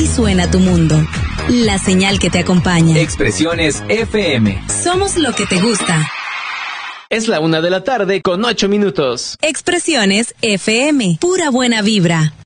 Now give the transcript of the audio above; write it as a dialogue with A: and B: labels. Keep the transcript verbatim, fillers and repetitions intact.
A: suena tu mundo. La señal que te acompaña.
B: Expresiones F M.
A: Somos lo que te gusta.
C: Es la una de la tarde con ocho minutos.
A: Expresiones F M. Pura buena vibra.